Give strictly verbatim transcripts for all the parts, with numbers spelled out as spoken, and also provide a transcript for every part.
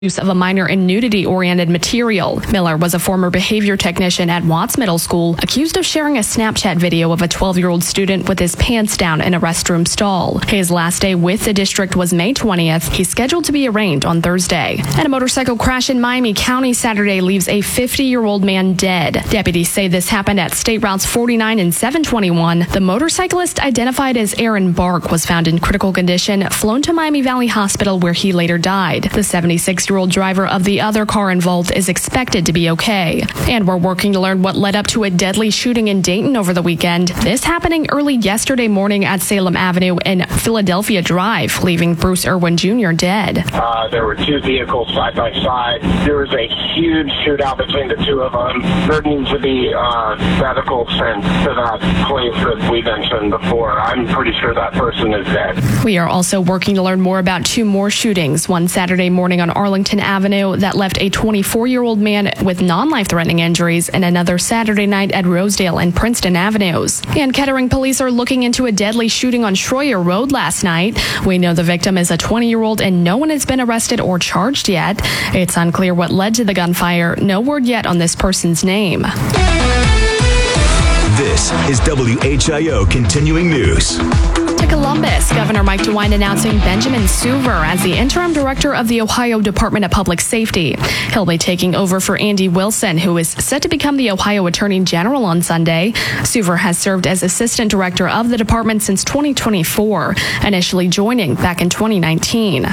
use of a minor in nudity-oriented material. Miller was a former behavior technician at Watts Middle School, accused of sharing a Snapchat video of a twelve-year-old student with his pants down in a restroom stall. His last day with the district was May twentieth. He's scheduled to be arraigned on Thursday. And a motorcycle crash in Miami County Saturday leaves a fifty-year-old man dead. Deputies say this happened at State Routes forty-nine and seven twenty-one. The motorcyclist, identified as Aaron Bark, was found in critical condition, flown to Miami Valley Hospital where he later died. The seventy-six-year-old driver of the other car involved is expected to be okay. And we're working to learn what led up to a deadly shooting in Dayton over the weekend. This happening early yesterday morning at Salem Avenue and Philadelphia Drive, leaving Bruce Irwin Junior dead. Uh, there were two vehicles side by side. There was a huge shootout between the two of them. There needs to be uh, medical sent to that place that we mentioned before. I'm pretty sure that person is dead. We are also working to learn more about two more shootings. One Saturday morning on Arlington Avenue that left a twenty-four-year-old man with non-life-threatening injuries, and another Saturday night at Rosedale and Princeton Avenues. And Kettering police are looking into a deadly shooting on Schroyer Road last night. We know the victim is a twenty-year-old and no one has been arrested or charged yet. It's unclear what led to the gunfire. No word yet on this person's name. This is W H I O Continuing News. To Columbus, Governor Mike DeWine announcing Benjamin Suver as the interim director of the Ohio Department of Public Safety. He'll be taking over for Andy Wilson, who is set to become the Ohio Attorney General on Sunday. Suver has served as assistant director of the department since twenty twenty-four, initially joining back in twenty nineteen.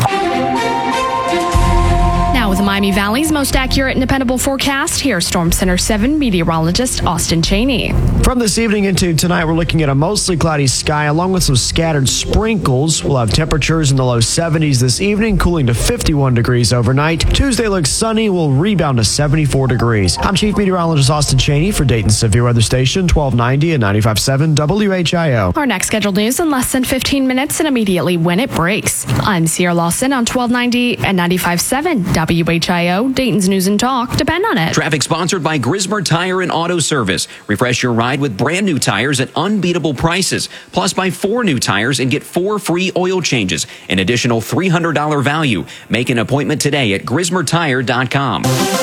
Now with Miami Valley's most accurate and dependable forecast, here's Storm Center seven meteorologist Austin Cheney. From this evening into tonight, we're looking at a mostly cloudy sky along with some scattered sprinkles. We'll have temperatures in the low seventies this evening, cooling to fifty-one degrees overnight. Tuesday looks sunny, will rebound to seventy-four degrees. I'm Chief Meteorologist Austin Cheney for Dayton's Severe Weather Station, twelve ninety and ninety-five point seven W H I O. Our next scheduled news in less than fifteen minutes and immediately when it breaks. I'm Sierra Lawson on twelve ninety and ninety-five point seven W H I O, Dayton's News and Talk. Depend on it. Traffic sponsored by Grismer Tire and Auto Service. Refresh your ride with brand new tires at unbeatable prices. Plus, buy four new tires and get four free oil changes. An additional three hundred dollars value. Make an appointment today at grismer tire dot com.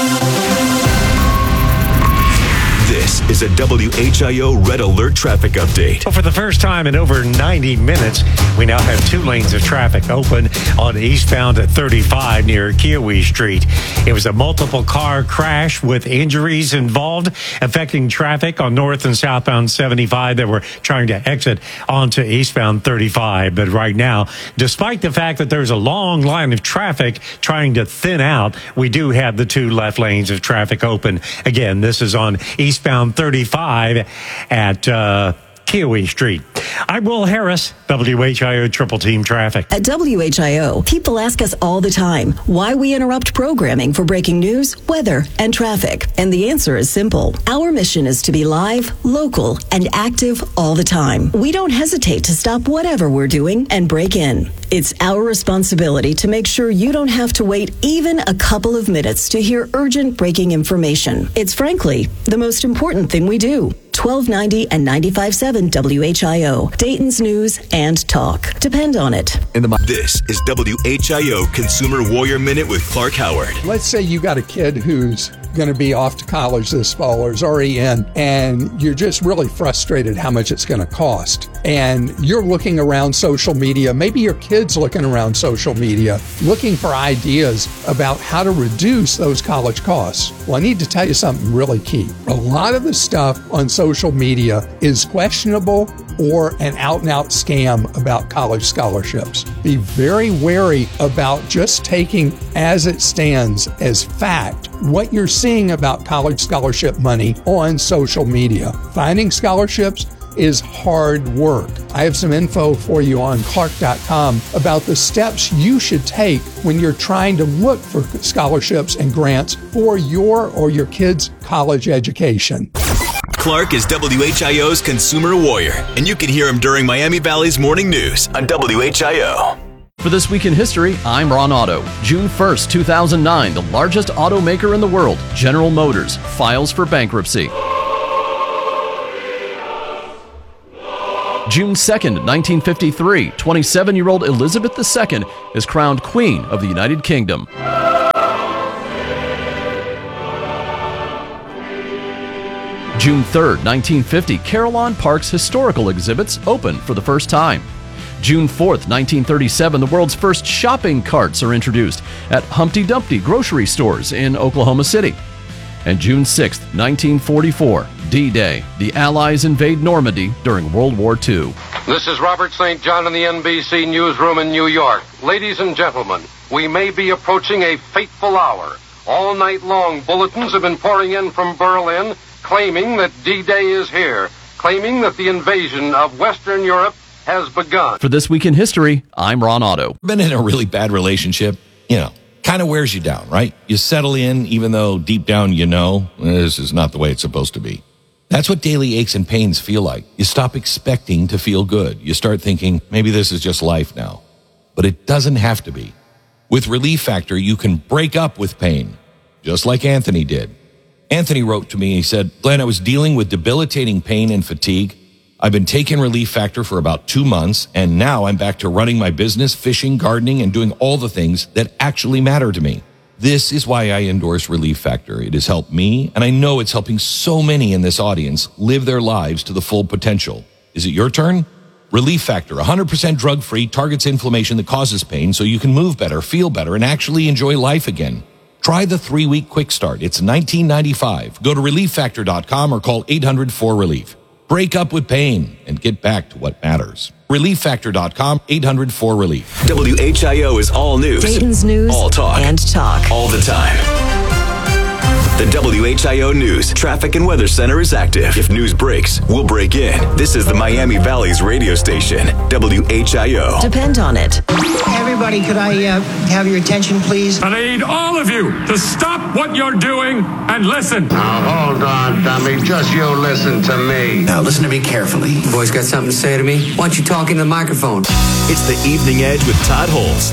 This is a W H I O Red Alert traffic update. Well, for the first time in over ninety minutes, we now have two lanes of traffic open on eastbound at thirty-five near Kiowee Street. It was a multiple car crash with injuries involved, affecting traffic on north and southbound seventy-five that were trying to exit onto eastbound thirty-five. But right now, despite the fact that there's a long line of traffic trying to thin out, we do have the two left lanes of traffic open. Again, this is on eastbound thirty-five at uh, Kiowee Street. I'm Will Harris, W H I O Triple Team Traffic. At W H I O, people ask us all the time why we interrupt programming for breaking news, weather, and traffic. And the answer is simple. Our mission is to be live, local, and active all the time. We don't hesitate to stop whatever we're doing and break in. It's our responsibility to make sure you don't have to wait even a couple of minutes to hear urgent breaking information. It's frankly the most important thing we do. twelve ninety and ninety-five point seven W H I O, Dayton's News and Talk. Depend on it. In the This is W H I O Consumer Warrior Minute with Clark Howard. Let's say you got a kid who's going to be off to college this fall or is already in, and you're just really frustrated how much it's going to cost. And you're looking around social media, maybe your kid's looking around social media, looking for ideas about how to reduce those college costs. Well, I need to tell you something really key. A lot of the stuff on social media is questionable or an out-and-out scam about college scholarships. Be very wary about just taking as it stands as fact what you're seeing about college scholarship money on social media. Finding scholarships is hard work. I have some info for you on clark dot com about the steps you should take when you're trying to look for scholarships and grants for your or your kids' college education. Clark is W H I O's Consumer Warrior, and you can hear him during Miami Valley's Morning News on W H I O. For This Week in History, I'm Ron Otto. June first, two thousand nine, the largest automaker in the world, General Motors, files for bankruptcy. June second, nineteen fifty-three, twenty-seven-year-old Elizabeth the Second is crowned Queen of the United Kingdom. June third, nineteen fifty, Carillon Park's historical exhibits open for the first time. June fourth, nineteen thirty-seven, the world's first shopping carts are introduced at Humpty Dumpty grocery stores in Oklahoma City. And June sixth, nineteen forty-four, D-Day, the Allies invade Normandy during World War Two. This is Robert Saint John in the N B C newsroom in New York. Ladies and gentlemen, we may be approaching a fateful hour. All night long, bulletins have been pouring in from Berlin claiming that D-Day is here, claiming that the invasion of Western Europe has begun. For This Week in History, I'm Ron Otto. Been in a really bad relationship, you know, kind of wears you down, right? You settle in even though deep down you know this is not the way it's supposed to be. That's what daily aches and pains feel like. You stop expecting to feel good. You start thinking, maybe this is just life now. But it doesn't have to be. With Relief Factor, you can break up with pain, just like Anthony did. Anthony wrote to me, he said, Glenn, I was dealing with debilitating pain and fatigue. I've been taking Relief Factor for about two months, and now I'm back to running my business, fishing, gardening, and doing all the things that actually matter to me. This is why I endorse Relief Factor. It has helped me, and I know it's helping so many in this audience live their lives to the full potential. Is it your turn? Relief Factor, one hundred percent drug-free, targets inflammation that causes pain so you can move better, feel better, and actually enjoy life again. Try the three-week quick start. It's nineteen ninety-five. Go to relief factor dot com or call eight hundred four relief. Break up with pain and get back to what matters. relief factor dot com, eight hundred four relief. W H I O is all news. Dayton's news all talk. and talk. All the time. The W H I O News Traffic and Weather Center is active. If news breaks, we'll break in. This is the Miami Valley's radio station, W H I O. Depend on it. Everybody, could I uh, have your attention, please? And I need all of you to stop what you're doing and listen. Now, hold on, dummy. Just you listen to me. Now, listen to me carefully. You boys got something to say to me? Why don't you talk into the microphone? It's the Evening Edge with Todd Holtz.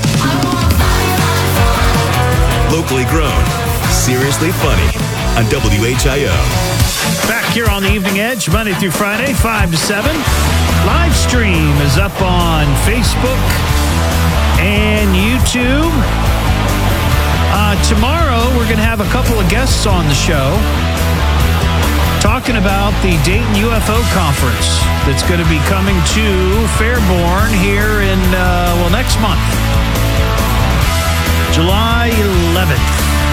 Locally grown, seriously funny on W H I O. Back here on the Evening Edge, Monday through Friday, five to seven. Live stream is up on Facebook and YouTube. Uh, tomorrow, we're going to have a couple of guests on the show talking about the Dayton U F O Conference that's going to be coming to Fairborn here in, uh, well, next month, July eleventh.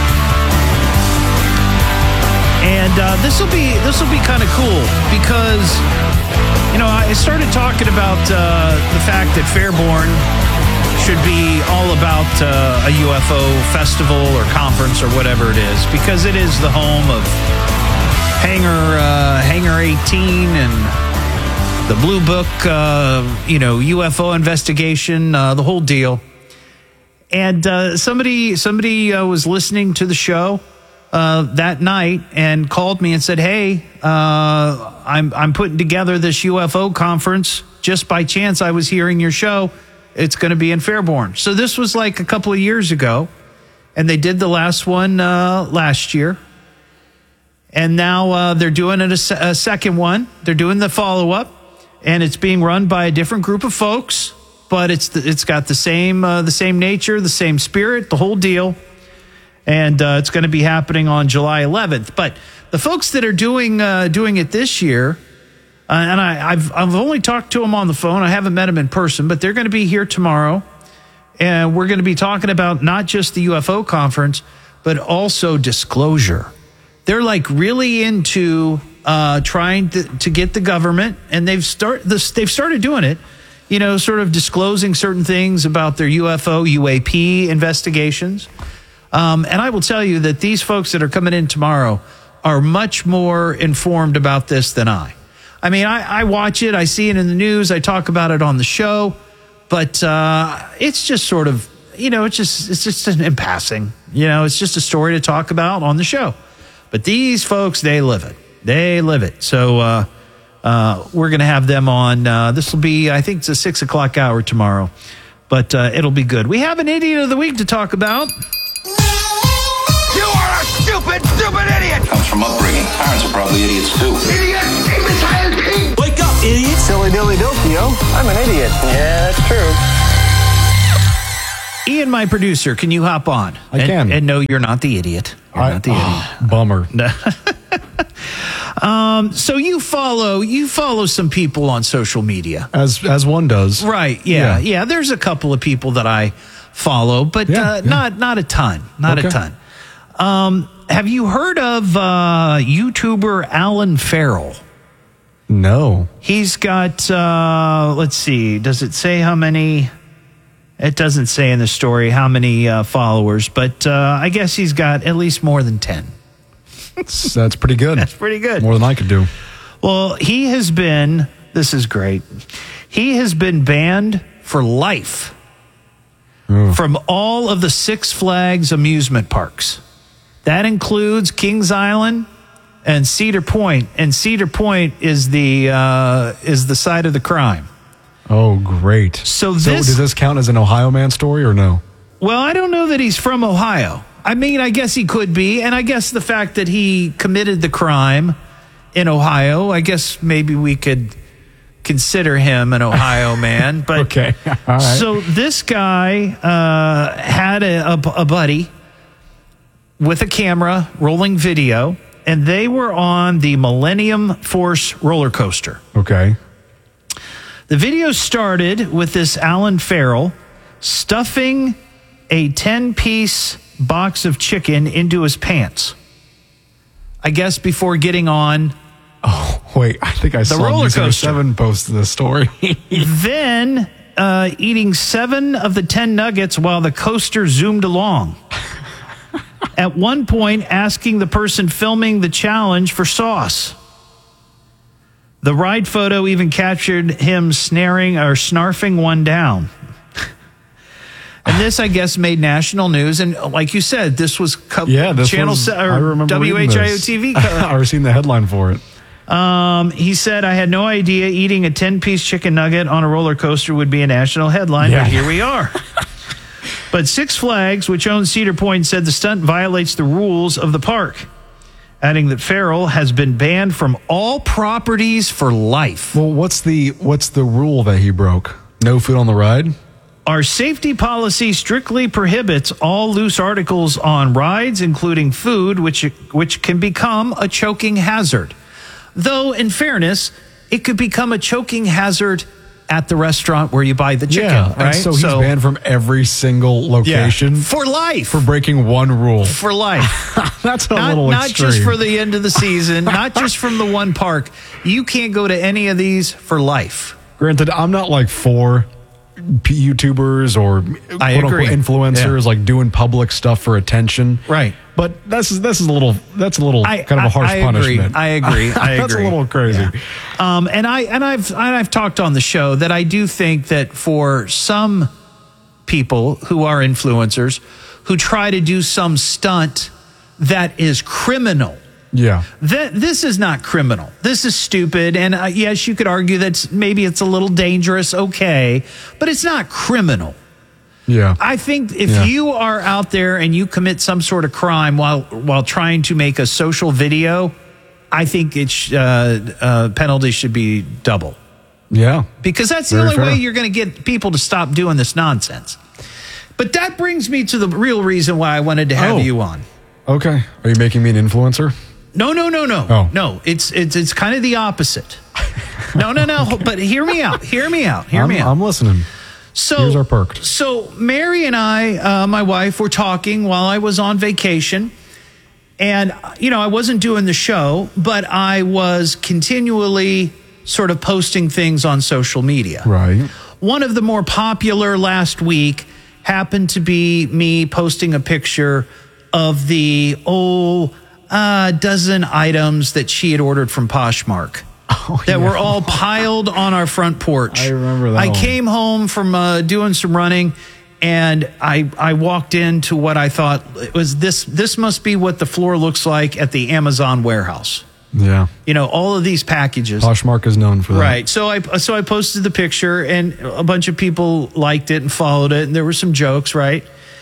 And uh, this will be this will be kind of cool because, you know, I started talking about uh, the fact that Fairborn should be all about uh, a U F O festival or conference or whatever it is, because it is the home of Hangar uh, Hangar eighteen and the Blue Book, uh, you know, U F O investigation, uh, the whole deal. And uh, somebody somebody uh, was listening to the show uh, that night and called me and said, "Hey, uh, I'm I'm putting together this U F O conference. Just by chance, I was hearing your show. It's going to be in Fairborn." So this was like a couple of years ago, and they did the last one uh, last year. And now uh, they're doing it a, se- a second one. They're doing the follow-up, and it's being run by a different group of folks, but it's the, it's got the same uh, the same nature, the same spirit, the whole deal. And uh, it's going to be happening on July eleventh. But the folks that are doing uh, doing it this year, uh, and I, I've I've only talked to them on the phone. I haven't met them in person, but they're going to be here tomorrow, and we're going to be talking about not just the U F O conference, but also disclosure. They're like really into uh, trying to, to get the government, and they've start this, they've started doing it, you know, sort of disclosing certain things about their U F O, U A P investigations. Um, and I will tell you that these folks that are coming in tomorrow are much more informed about this than I. I mean, I, I watch it, I see it in the news, I talk about it on the show, but uh, it's just sort of, you know, it's just it's just an in passing. You know, it's just a story to talk about on the show. But these folks, they live it. They live it. So uh, uh, we're going to have them on. Uh, this will be, I think it's a six o'clock hour tomorrow. But uh, it'll be good. We have an idiot of the week to talk about. You are a stupid, stupid idiot! Comes from upbringing. Parents are probably idiots too. Idiot! Imbecile pig! Wake up, idiot! Silly dilly dilly, yo. I'm an idiot. Yeah, that's true. Ian, my producer, can you hop on? I and, can. And no, you're not the idiot. You're I, not the oh, idiot. Bummer. Um, so you follow you follow some people on social media, as as one does, right? Yeah, yeah. yeah there's a couple of people that I follow, but yeah, uh, yeah. not not a ton, not okay. a ton. Um, have you heard of uh, YouTuber Alan Farrell? No. He's got. Uh, let's see. Does it say how many? It doesn't say in the story how many uh, followers, but uh, I guess he's got at least more than ten. That's, that's pretty good. That's pretty good. More than I could do. Well, he has been, this is great, he has been banned for life Ooh. from all of the Six Flags amusement parks. That includes Kings Island and Cedar Point, and Cedar Point is the uh, is the site of the crime. Oh, great. So, so this, does this count as an Ohio man story or no? Well, I don't know that he's from Ohio. I mean, I guess he could be. And I guess the fact that he committed the crime in Ohio, I guess maybe we could consider him an Ohio man. But okay. All right. So this guy uh, had a, a, a buddy with a camera rolling video, and they were on the Millennium Force roller coaster. Okay. The video started with this Alan Farrell stuffing a ten-piece box of chicken into his pants. I guess before getting on. Oh, wait. I think I the saw roller News coaster. seven post this story. Then uh, eating seven of the ten nuggets while the coaster zoomed along. At one point, asking the person filming the challenge for sauce. The ride photo even captured him snaring or snarfing one down. And this, I guess, made national news. And like you said, this was co- yeah, this Channel was, se- I or remember W H I O this. T V. I was seeing the headline for it. Um, he said, I had no idea eating a ten-piece chicken nugget on a roller coaster would be a national headline, Yeah. but here we are. But Six Flags, which owns Cedar Point, said the stunt violates the rules of the park, adding that Farrell has been banned from all properties for life. Well, what's the what's the rule that he broke? No food on the ride? Our safety policy strictly prohibits all loose articles on rides, including food, which which can become a choking hazard. Though, in fairness, it could become a choking hazard at the restaurant where you buy the chicken, Yeah, right? and so he's banned from every single location Yeah, for life. for breaking one rule. For life. That's a not, little Not extreme. just for the end of the season, not just from the one park. You can't go to any of these for life. Granted, I'm not like for P- YouTubers or I quote agree. unquote influencers Yeah. like doing public stuff for attention. Right. But this is this is a little that's a little I- kind of a harsh I, I punishment. Agree. I agree. I That's agree. a little crazy. Yeah. Um, and I and I've and I've talked on the show that I do think that for some people who are influencers who try to do some stunt that is criminal. Yeah. That this is not criminal. This is stupid. And uh, yes, you could argue that maybe it's a little dangerous. Okay, but it's not criminal. Yeah. I think if Yeah. you are out there and you commit some sort of crime while while trying to make a social video, I think it's uh, uh, penalty should be double. Yeah. Because that's the Very only fair. way you're going to get people to stop doing this nonsense. But that brings me to the real reason why I wanted to have Oh. you on. Okay. Are you making me an influencer? No, no, no, no. Oh. No, it's it's it's kind of the opposite. No, no, no. But hear me out. Hear me out. Hear I'm, me out. I'm listening. So, Ears are perked. So Mary and I, uh, my wife, were talking while I was on vacation. And, you know, I wasn't doing the show, but I was continually sort of posting things on social media. Right. One of the more popular last week happened to be me posting a picture of the, oh, uh, dozen items that she had ordered from Poshmark. Oh, that yeah. were all piled on our front porch. I remember that I one. came home from uh, doing some running, and I I walked into what I thought it was this. This must be what the floor looks like at the Amazon warehouse. Yeah. You know, all of these packages. Poshmark is known for that. Right. So I so I posted the picture, and a bunch of people liked it and followed it, and there were some jokes, right?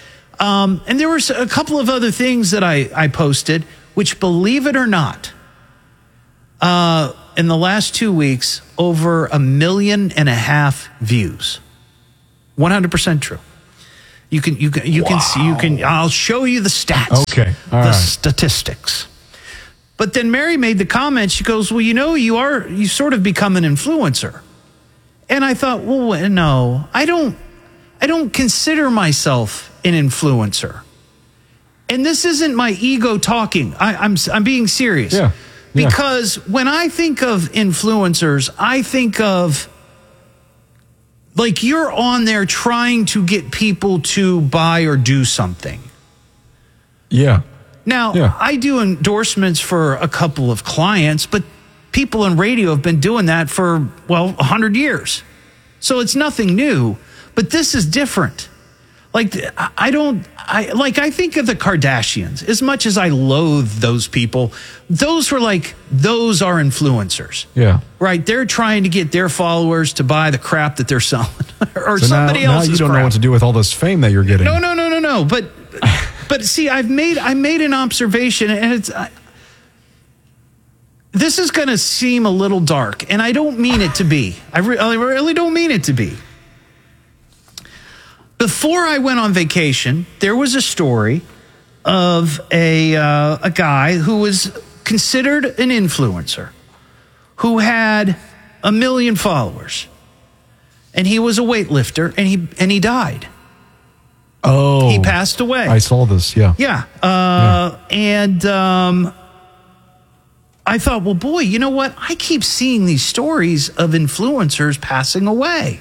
Um, and there were a couple of other things that I I posted, which, believe it or not, uh, in the last two weeks, over a million and a half views. one hundred percent true. You can you can, you can see, you can, I'll show you the stats. Okay. All the right. statistics. But then Mary made the comment. She goes, well, you know, you are, you sort of become an influencer. And I thought, well, no, I don't, I don't consider myself an influencer. And this isn't my ego talking. I, I'm, I'm being serious. Yeah. yeah. Because when I think of influencers, I think of like you're on there trying to get people to buy or do something. Yeah. Now, Yeah. I do endorsements for a couple of clients, but people in radio have been doing that for, well, one hundred years. So it's nothing new, but this is different. Like, I don't, I like, I think of the Kardashians, as much as I loathe those people, those were like, those are influencers. Yeah. Right? They're trying to get their followers to buy the crap that they're selling or So somebody now, now else's you don't crap. know what to do with all this fame that you're getting. No, no, no, no, no. But, but see, I've made, I made an observation, and it's, I, this is going to seem a little dark, and I don't mean it to be. I, re- I really don't mean it to be. Before I went on vacation, there was a story of a uh, a guy who was considered an influencer, who had a million followers, and he was a weightlifter, and he and he died. Oh. He passed away. I saw this, yeah. Yeah. Uh, yeah. And um, I thought, well, boy, you know what? I keep seeing these stories of influencers passing away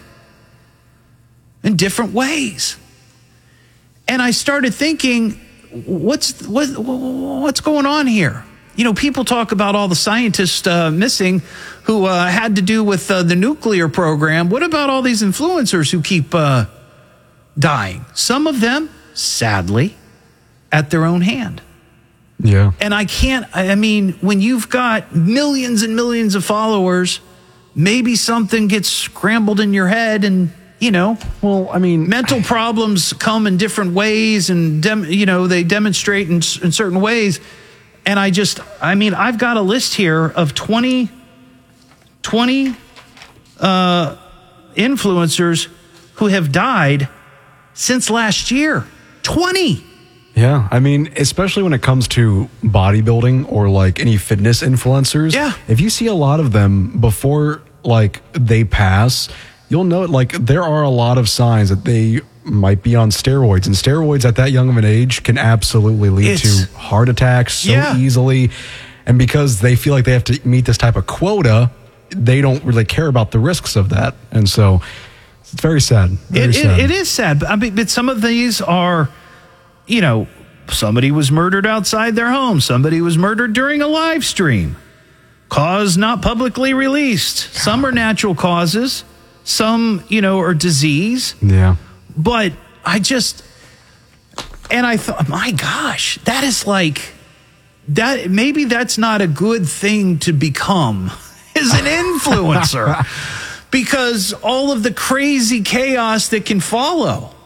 in different ways. And I started thinking, what's what, what's going on here? You know, people talk about all the scientists uh, missing who uh, had to do with uh, the nuclear program. What about all these influencers who keep uh, dying? Some of them, sadly, at their own hand. Yeah. And I can't, I mean, when you've got millions and millions of followers, maybe something gets scrambled in your head and, you know, well, I mean, mental problems come in different ways and, dem, you know, they demonstrate in, in certain ways. And I just, I mean, I've got a list here of twenty, twenty uh, influencers who have died since last year. twenty. Yeah, I mean, especially when it comes to bodybuilding or like any fitness influencers. Yeah. If you see a lot of them before like they pass, you'll know like there are a lot of signs that they might be on steroids, and steroids at that young of an age can absolutely lead It's, to heart attacks so yeah. easily. And because they feel like they have to meet this type of quota, they don't really care about the risks of that. And so it's very sad. Very It, sad. it, it is sad. I mean, but some of these are, you know, somebody was murdered outside their home. Somebody was murdered during a live stream. Cause not publicly released. Some are natural causes. Some, you know, are disease. Yeah. But I just, and I thought, my gosh, that is like, that maybe that's not a good thing to become as an influencer because all of the crazy chaos that can follow.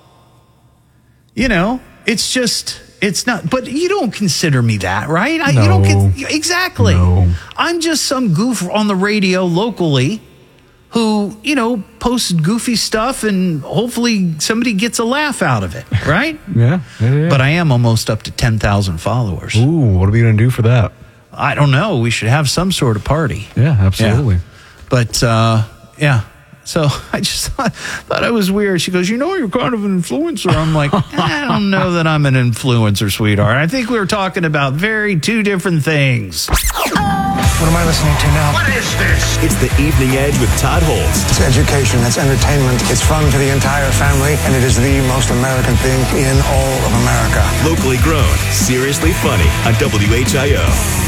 You know, it's just, it's not, but you don't consider me that, right? I, No. You don't con- exactly. No. I'm just some goof on the radio locally who, you know, posts goofy stuff and hopefully somebody gets a laugh out of it, right? Yeah, yeah, yeah. But I am almost up to ten thousand followers. Ooh, what are we going to do for that? I don't know. We should have some sort of party. Yeah, absolutely. Yeah. But, uh, yeah. So I just thought, thought it was weird. She goes, you know, you're kind of an influencer. I'm like, I don't know that I'm an influencer, sweetheart. I think we were talking about very two different things. What am I listening to now? What is this? It's the Evening Edge with Todd Holtz. It's education, it's entertainment, it's fun for the entire family, and it is the most American thing in all of America. Locally grown, seriously funny on W H I O.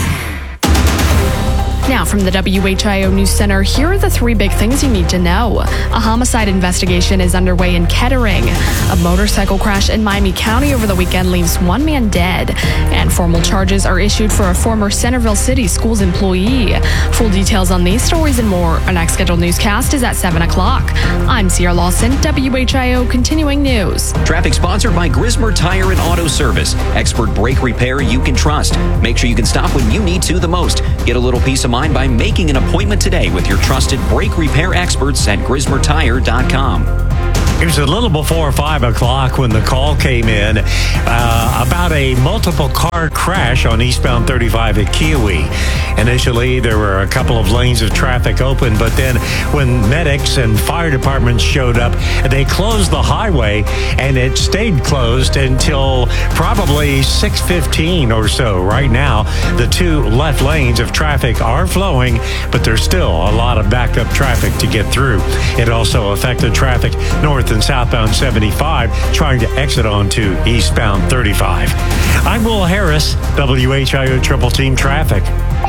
Now from the W H I O News Center, here are the three big things you need to know. A homicide investigation is underway in Kettering. A motorcycle crash in Miami County over the weekend leaves one man dead. And formal charges are issued for a former Centerville City Schools employee. Full details on these stories and more. Our next scheduled newscast is at seven o'clock. I'm Sierra Lawson, W H I O Continuing News. Traffic sponsored by Grismer Tire and Auto Service. Expert brake repair you can trust. Make sure you can stop when you need to the most. Get a little peace of mind by making an appointment today with your trusted brake repair experts at Grismer Tire dot com. It was a little before five o'clock when the call came in uh, about a multiple car crash on eastbound thirty-five at Kiwi. Initially, there were a couple of lanes of traffic open, but then when medics and fire departments showed up, they closed the highway, and it stayed closed until probably six fifteen or so. Right now, the two left lanes of traffic are flowing, but there's still a lot of backup traffic to get through. It also affected traffic north and southbound seventy-five trying to exit onto eastbound thirty-five. I'm Will Harris, W H I O Triple Team Traffic.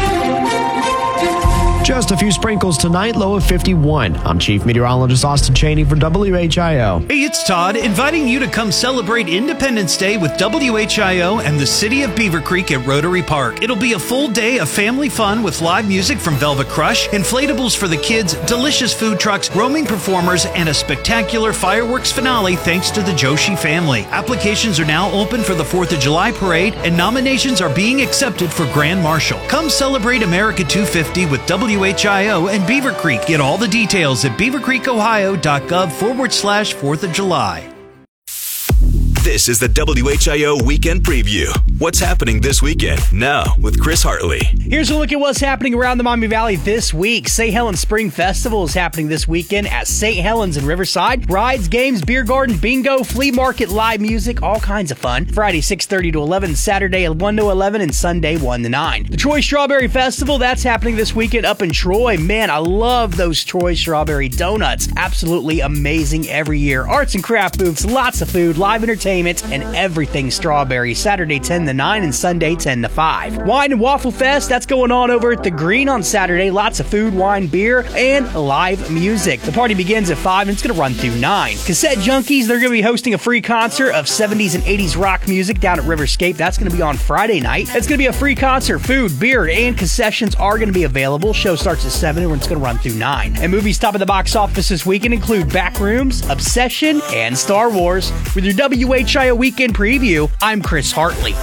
Just a few sprinkles tonight, low of fifty-one. I'm Chief Meteorologist Austin Cheney for W H I O. Hey, it's Todd, inviting you to come celebrate Independence Day with W H I O and the City of Beaver Creek at Rotary Park. It'll be a full day of family fun with live music from Velvet Crush, inflatables for the kids, delicious food trucks, roaming performers, and a spectacular fireworks finale thanks to the Joshi family. Applications are now open for the fourth of July parade, and nominations are being accepted for Grand Marshal. Come celebrate America two fifty with W H I O and Beaver Creek. Get all the details at beavercreekohio.gov forward slash 4th of July. This is the W H I O Weekend Preview. What's happening this weekend? Now with Chris Hartley. Here's a look at what's happening around the Miami Valley this week. Saint Helens Spring Festival is happening this weekend at Saint Helens in Riverside. Rides, games, beer garden, bingo, flea market, live music, all kinds of fun. Friday six thirty to eleven, Saturday one to eleven, and Sunday one to nine. The Troy Strawberry Festival, that's happening this weekend up in Troy. Man, I love those Troy Strawberry donuts. Absolutely amazing every year. Arts and craft booths, lots of food, live entertainment, and everything strawberry. Saturday ten to nine and Sunday ten to five. Wine and Waffle Fest, that's going on over at the Green on Saturday. Lots of food, wine, beer, and live music. The party begins at five and it's going to run through nine. Cassette Junkies, they're going to be hosting a free concert of seventies and eighties rock music down at Riverscape. That's going to be on Friday night. It's going to be a free concert. Food, beer, and concessions are going to be available. Show starts at seven and it's going to run through nine. And movies top of the box office this weekend include Backrooms, Obsession, and Star Wars. With your W H I O Weekend Preview, I'm Chris Hartley.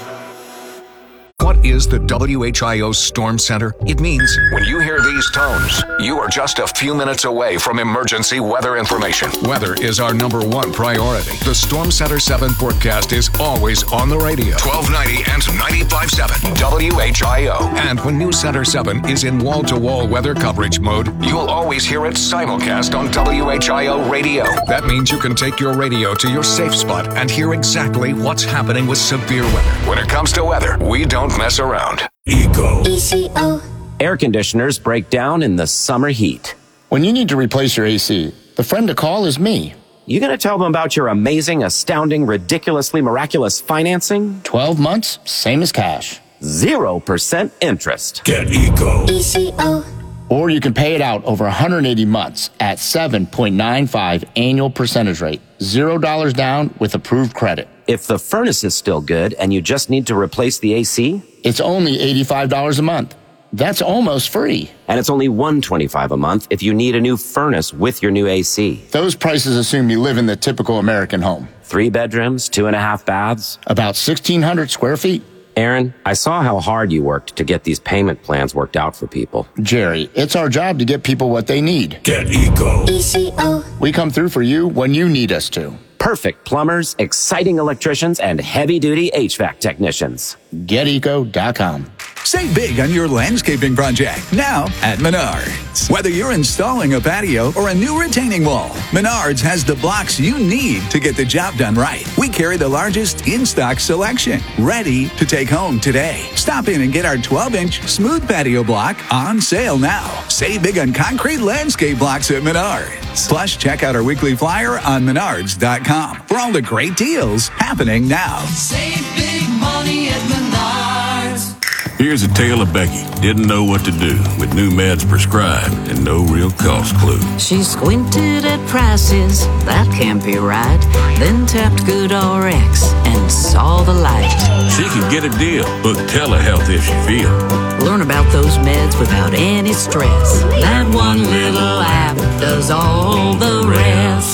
What is the W H I O Storm Center? It means when you hear these tones, you are just a few minutes away from emergency weather information. Weather is our number one priority. The Storm Center seven forecast is always on the radio. twelve ninety and ninety-five point seven W H I O. And when News Center seven is in wall-to-wall weather coverage mode, you'll always hear it simulcast on W H I O radio. That means you can take your radio to your safe spot and hear exactly what's happening with severe weather. When it comes to weather, we don't mess around. Eco. E C O. Air conditioners break down in the summer heat. When you need to replace your A C, the friend to call is me. You gonna tell them about your amazing, astounding, ridiculously miraculous financing? twelve months, same as cash. Zero percent interest. Get Eco. E C O. Or you can pay it out over one hundred eighty months at seven point nine five annual percentage rate. Zero dollars down with approved credit. If the furnace is still good and you just need to replace the A C? It's only eighty-five dollars a month. That's almost free. And it's only one hundred twenty-five dollars a month if you need a new furnace with your new A C. Those prices assume you live in the typical American home. Three bedrooms, two and a half baths. About sixteen hundred square feet. Aaron, I saw how hard you worked to get these payment plans worked out for people. Jerry, it's our job to get people what they need. Get Eco. E C O. We come through for you when you need us to. Perfect plumbers, exciting electricians, and heavy-duty H V A C technicians. Get eco dot com. Save big on your landscaping project now at Menards. Whether you're installing a patio or a new retaining wall, Menards has the blocks you need to get the job done right. We carry the largest in-stock selection, ready to take home today. Stop in and get our twelve inch smooth patio block on sale now. Save big on concrete landscape blocks at Menards. Plus, check out our weekly flyer on menards dot com for all the great deals happening now. Save big money at Menards. Here's a tale of Becky. Didn't know what to do with new meds prescribed and no real cost clue. She squinted at prices, that can't be right. Then tapped GoodRx and saw the light. She could get a deal. Book telehealth if she feel. Learn about those meds without any stress. That one little app does all the rest.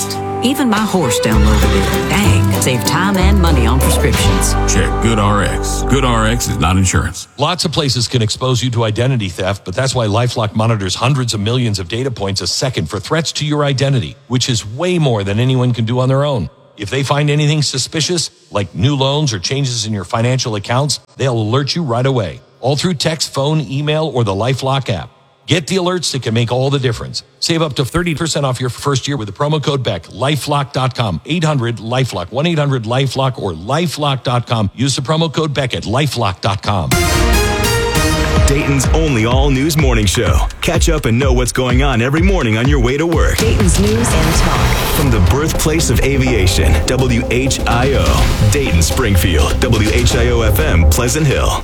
Even my horse downloaded it. Dang, save time and money on prescriptions. Check GoodRx. GoodRx is not insurance. Lots of places can expose you to identity theft, but that's why LifeLock monitors hundreds of millions of data points a second for threats to your identity, which is way more than anyone can do on their own. If they find anything suspicious, like new loans or changes in your financial accounts, they'll alert you right away, all through text, phone, email, or the LifeLock app. Get the alerts that can make all the difference. Save up to thirty percent off your first year with the promo code Beck. LifeLock dot com, eight hundred LifeLock, one eight hundred LifeLock, or LifeLock dot com. Use the promo code Beck at LifeLock dot com. Dayton's only all-news morning show. Catch up and know what's going on every morning on your way to work. Dayton's News and Talk. From the birthplace of aviation, W H I O. Dayton, Springfield, W H I O F M, Pleasant Hill.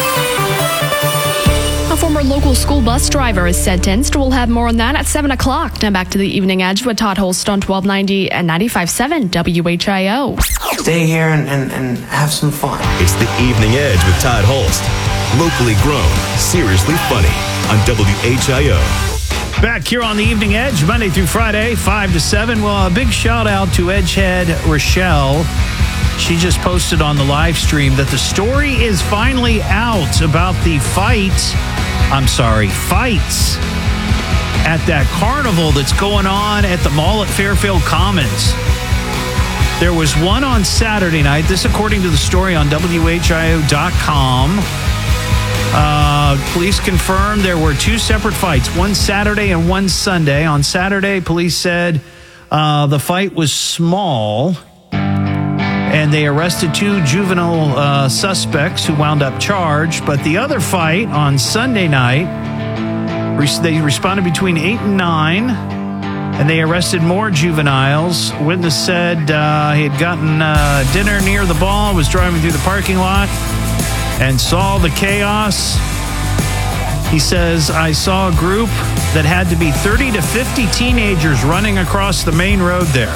A former local school bus driver is sentenced. We'll have more on that at seven o'clock. Now back to the Evening Edge with Todd Holst on twelve ninety and ninety-five point seven W H I O. Stay here and, and, and have some fun. It's the Evening Edge with Todd Holst. Locally grown, seriously funny on W H I O. Back here on the Evening Edge, Monday through Friday, five to seven. Well, a big shout out to Edgehead Rochelle. She just posted on the live stream that the story is finally out about the fight. I'm sorry, fights at that carnival that's going on at the mall at Fairfield Commons. There was one on Saturday night. This according to the story on W H I O dot com. Uh, police confirmed there were two separate fights, one Saturday and one Sunday. On Saturday, police said uh, the fight was small, and they arrested two juvenile uh, suspects who wound up charged. But the other fight on Sunday night, res- they responded between eight and nine, and they arrested more juveniles. Witness said uh, he had gotten uh, dinner near the ball, was driving through the parking lot, and saw the chaos. He says, I saw a group that had to be thirty to fifty teenagers running across the main road there.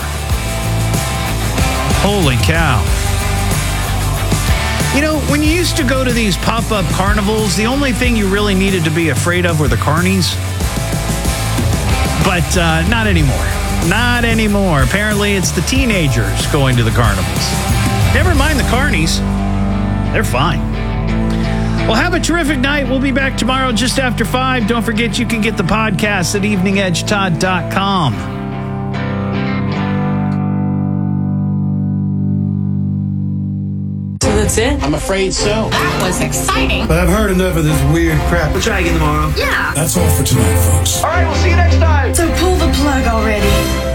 Holy cow. You know, when you used to go to these pop-up carnivals, the only thing you really needed to be afraid of were the carnies. But uh, not anymore. Not anymore. Apparently, it's the teenagers going to the carnivals. Never mind the carnies. They're fine. Well, have a terrific night. We'll be back tomorrow just after five. Don't forget you can get the podcast at evening edge todd dot com. So that's it? I'm afraid so. That was exciting. But I've heard enough of this weird crap. We'll try again tomorrow. Yeah. That's all for tonight, folks. All right, we'll see you next time. So pull the plug already.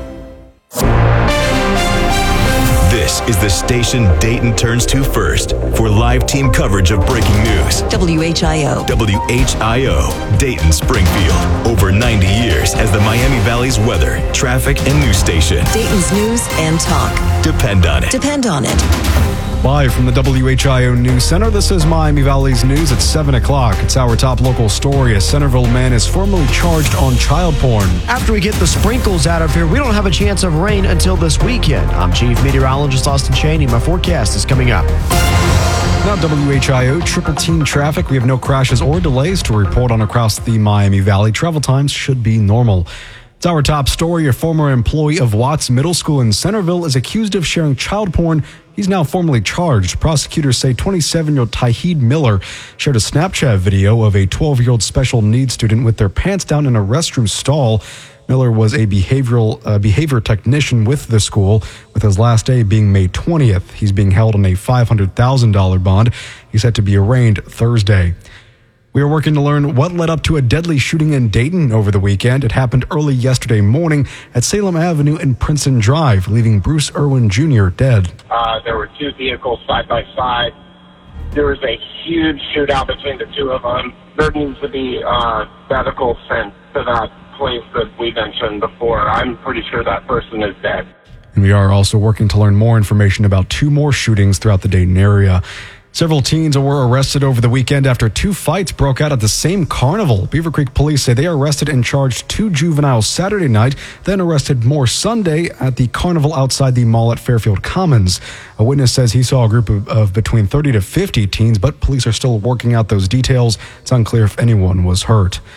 This is the station Dayton turns to first for live team coverage of breaking news. W H I O. W H I O, Dayton, Springfield. Over ninety years as the Miami Valley's weather, traffic, and news station. Dayton's News and Talk. Depend on it. Depend on it. Live from the W H I O News Center, this is Miami Valley's News at seven o'clock. It's our top local story. A Centerville man is formally charged on child porn. After we get the sprinkles out of here, we don't have a chance of rain until this weekend. I'm Chief Meteorologist Austin Cheney. My forecast is coming up. Now W H I O triple team traffic. We have no crashes or delays to report on across the Miami Valley. Travel times should be normal. It's our top story. A former employee of Watts Middle School in Centerville is accused of sharing child porn. He's now formally charged. Prosecutors say twenty-seven-year-old Tyheed Miller shared a Snapchat video of a twelve-year-old special needs student with their pants down in a restroom stall. Miller was a behavioral uh, behavior technician with the school, with his last day being May twentieth. He's being held on a five hundred thousand dollars bond. He's set to be arraigned Thursday. We are working to learn what led up to a deadly shooting in Dayton over the weekend. It happened early yesterday morning at Salem Avenue and Princeton Drive, leaving Bruce Irwin Junior dead. Uh, there were two vehicles side by side. There was a huge shootout between the two of them. There needs to be uh, medical sent to that place that we mentioned before. I'm pretty sure that person is dead. And we are also working to learn more information about two more shootings throughout the Dayton area. Several teens were arrested over the weekend after two fights broke out at the same carnival. Beaver Creek police say they arrested and charged two juveniles Saturday night, then arrested more Sunday at the carnival outside the mall at Fairfield Commons. A witness says he saw a group of, of between thirty to fifty teens, but police are still working out those details. It's unclear if anyone was hurt.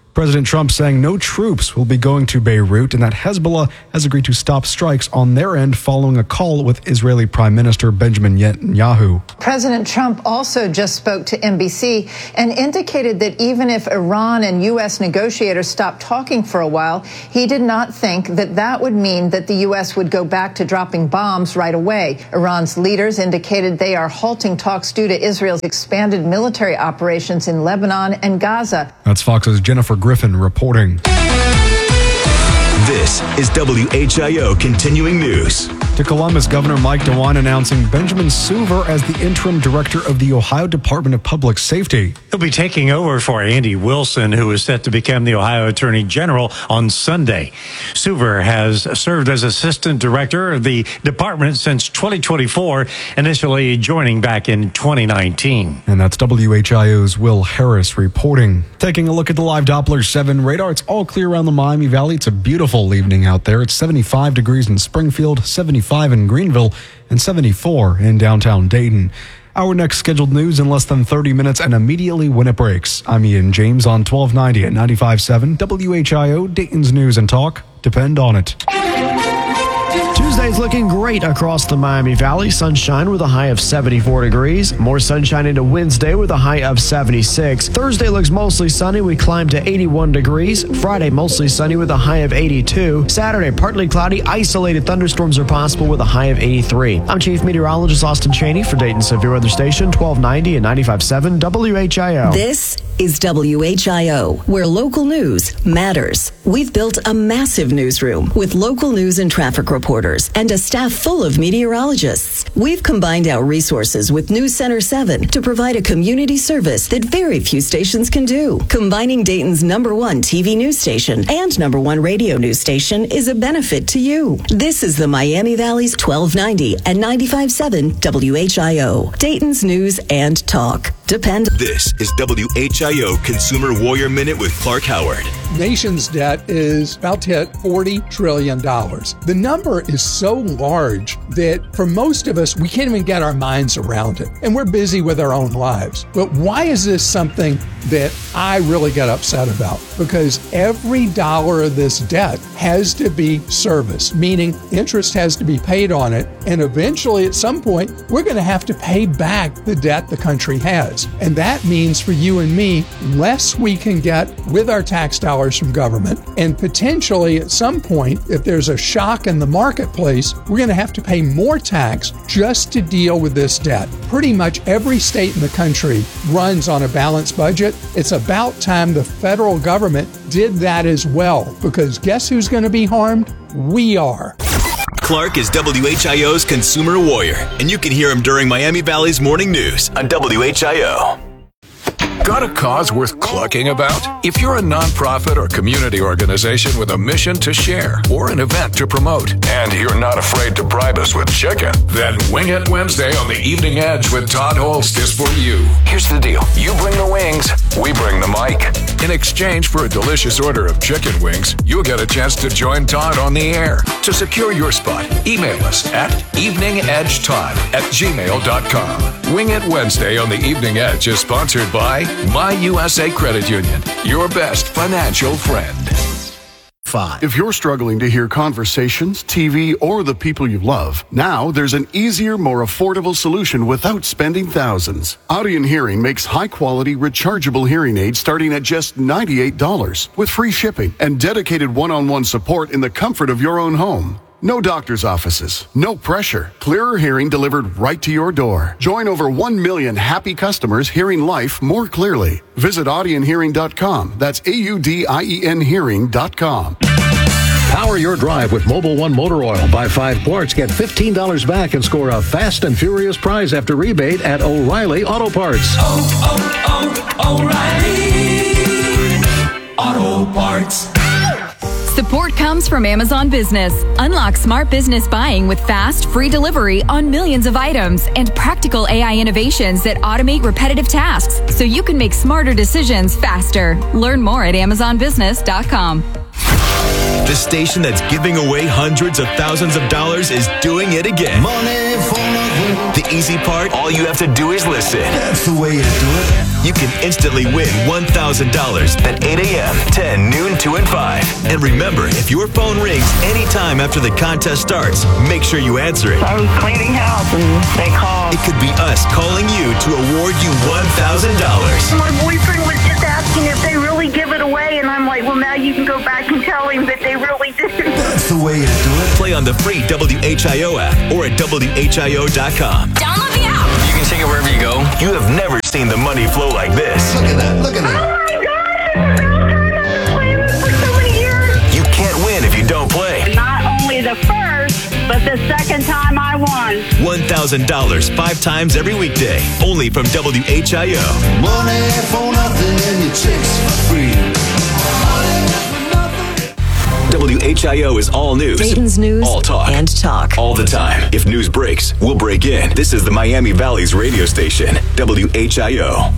President Trump saying no troops will be going to Beirut and that Hezbollah has agreed to stop strikes on their end following a call with Israeli Prime Minister Benjamin Netanyahu. President Trump also just spoke to N B C and indicated that even if Iran and U S negotiators stopped talking for a while, he did not think that that would mean that the U S would go back to dropping bombs right away. Iran's leaders indicated they are halting talks due to Israel's expanded military operations in Lebanon and Gaza. That's Fox's Jennifer Griffin reporting. This is W H I O Continuing News. To Columbus, Governor Mike DeWine announcing Benjamin Suver as the interim director of the Ohio Department of Public Safety. He'll be taking over for Andy Wilson, who is set to become the Ohio Attorney General on Sunday. Suver has served as assistant director of the department since twenty twenty-four, initially joining back in twenty nineteen. And that's W H I O's Will Harris reporting. Taking a look at the live Doppler seven radar, it's all clear around the Miami Valley. It's a beautiful evening out there. It's seventy-five degrees in Springfield, seventy-five in Greenville, and seventy-four in downtown Dayton. Our next scheduled news in less than thirty minutes and immediately when it breaks. I'm Ian James on twelve ninety at ninety-five point seven W H I O, Dayton's News and Talk. Depend on it. Tuesday's looking great across the Miami Valley. Sunshine with a high of seventy-four degrees. More sunshine into Wednesday with a high of seventy-six. Thursday looks mostly sunny. We climb to eighty-one degrees. Friday mostly sunny with a high of eighty-two. Saturday partly cloudy. Isolated thunderstorms are possible with a high of eighty-three. I'm Chief Meteorologist Austin Cheney for Dayton Severe Weather Station twelve ninety and ninety-five point seven W H I O. This is W H I O, where local news matters. We've built a massive newsroom with local news and traffic reporters and a staff full of meteorologists. We've combined our resources with News Center seven to provide a community service that very few stations can do. Combining Dayton's number one T V news station and number one radio news station is a benefit to you. This is the Miami Valley's twelve ninety and ninety-five point seven W H I O, Dayton's News and Talk. Depend. This is W H I O Consumer Warrior Minute with Clark Howard. Nation's debt is about to hit forty trillion dollars. The number is so large that for most of us, we can't even get our minds around it. And we're busy with our own lives. But why is this something that I really get upset about? Because every dollar of this debt has to be serviced, meaning interest has to be paid on it. And eventually, at some point, we're going to have to pay back the debt the country has. And that means for you and me, less we can get with our tax dollars from government. And potentially at some point, if there's a shock in the marketplace, we're going to have to pay more tax just to deal with this debt. Pretty much every state in the country runs on a balanced budget. It's about time the federal government did that as well, because guess who's going to be harmed? We are. Clark is W H I O's Consumer Warrior, and you can hear him during Miami Valley's Morning News on W H I O. Got a cause worth clucking about? If you're a nonprofit or community organization with a mission to share or an event to promote, and you're not afraid to bribe us with chicken, then Wing It Wednesday on the Evening Edge with Todd Holst is for you. Here's the deal. You bring the wings, we bring the mic. In exchange for a delicious order of chicken wings, you'll get a chance to join Todd on the air. To secure your spot, email us at eveningedgetodd at gmail dot com. Wing It Wednesday on the Evening Edge is sponsored by My U S A Credit Union, your best financial friend. Five. If you're struggling to hear conversations, T V, or the people you love, now there's an easier, more affordable solution without spending thousands. Audion Hearing makes high-quality, rechargeable hearing aids starting at just ninety-eight dollars with free shipping and dedicated one-on-one support in the comfort of your own home. No doctor's offices, no pressure. Clearer hearing delivered right to your door. Join over one million happy customers hearing life more clearly. Visit audion hearing dot com. That's A U D I E N hearing dot com. Power your drive with Mobil one Motor Oil. Buy five quarts, get fifteen dollars back, and score a fast and furious prize after rebate at O'Reilly Auto Parts. Oh, oh, oh, O'Reilly Auto Parts. Support comes from Amazon Business. Unlock smart business buying with fast, free delivery on millions of items and practical A I innovations that automate repetitive tasks so you can make smarter decisions faster. Learn more at amazon business dot com. The station that's giving away hundreds of thousands of dollars is doing it again. Money for nothing. The easy part, all you have to do is listen. That's the way you do it. You can instantly win one thousand dollars at eight a.m., ten, noon, two, and five. And remember, if your phone rings anytime after the contest starts, make sure you answer it. I was cleaning house and they called. It could be us calling you to award you one thousand dollars. My boyfriend was just asking if they really give it away, and I'm like, well, now you can go back and tell him that they really did. That's the way you do it. Play on the free W H I O app or at W H I O dot com. Download the app. You can take it wherever you go. You have never seen the money flow like this. Look at that. Look at that. Oh my God! I've been playing this for so many years. You can't win if you don't play. Not only the first, but the second time I won. one thousand dollars five times every weekday. Only from W H I O. Money for nothing and your chicks for free. W H I O is all news. Dayton's news all talk. and talk. All the time. If news breaks, we'll break in. This is the Miami Valley's radio station, W H I O.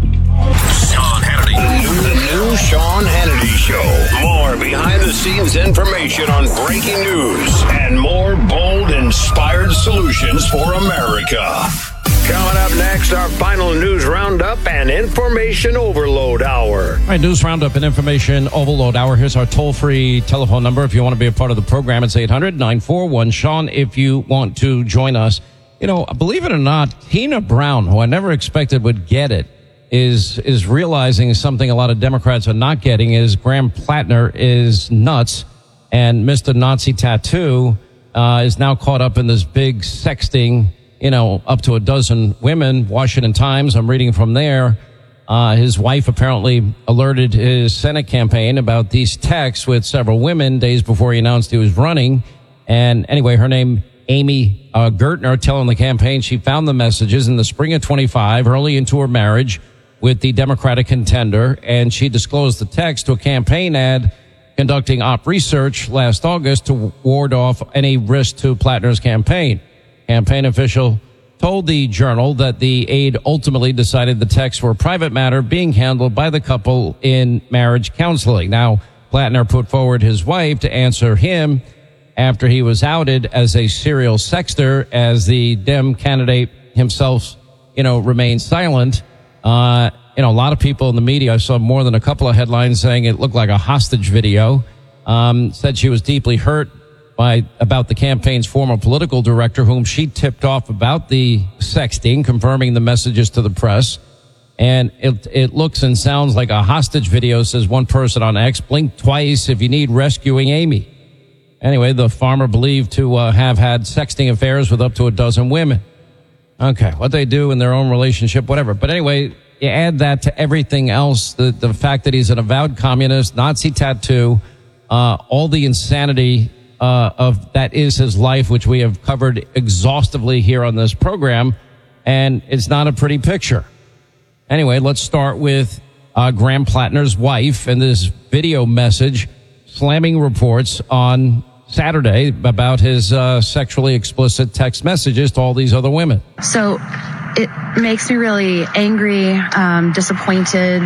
Sean Hannity. The new Sean Hannity Show. More behind-the-scenes information on breaking news and more bold, inspired solutions for America. Coming up next, our final news roundup and information overload hour. All right, news roundup and information overload hour. Here's our toll-free telephone number. If you want to be a part of the program, it's eight hundred, nine four one, Sean. If you want to join us, you know, believe it or not, Tina Brown, who I never expected would get it, is is realizing something a lot of Democrats are not getting is Graham Plattner is nuts, and Mister Nazi Tattoo uh, is now caught up in this big sexting, you know, up to a dozen women. Washington Times, I'm reading from there. Uh, his wife apparently alerted his Senate campaign about these texts with several women days before he announced he was running. And anyway, her name, Amy uh, Gertner, telling the campaign she found the messages in the spring of twenty-five, early into her marriage with the Democratic contender. And she disclosed the text to a campaign ad conducting op research last August to ward off any risk to Plattner's campaign. Campaign official told the Journal that the aide ultimately decided the texts were a private matter being handled by the couple in marriage counseling. Now, Plattner put forward his wife to answer him after he was outed as a serial sexter, as the Dem candidate himself, you know, remained silent. Uh, you know, a lot of people in the media, I saw more than a couple of headlines saying it looked like a hostage video, um, said she was deeply hurt by about the campaign's former political director, whom she tipped off about the sexting, confirming the messages to the press. And it it looks and sounds like a hostage video, says one person on X. Blink twice if you need rescuing Amy. Anyway, the farmer believed to uh, have had sexting affairs with up to a dozen women. Okay, what they do in their own relationship, whatever. But anyway, you add that to everything else, the, the fact that he's an avowed communist, Nazi tattoo, uh, all the insanity Uh, of that is his life, which we have covered exhaustively here on this program, and it's not a pretty picture. Anyway, let's start with uh, Graham Plattner's wife and this video message slamming reports on Saturday about his uh, sexually explicit text messages to all these other women. So it makes me really angry, um, disappointed,